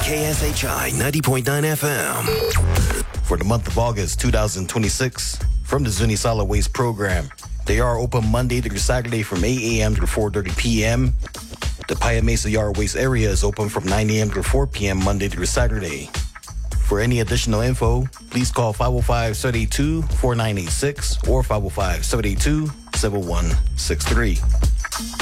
KSHI 90.9 FM. For the month of August 2026, from the Zuni Solid Waste Program, they are open Monday through Saturday from 8 a.m. to 4:30 p.m. The Paya Mesa Yard Waste area is open from 9 a.m. to 4 p.m. Monday through Saturday. For any additional info, please call 505-782-4986 or 505-782-7163.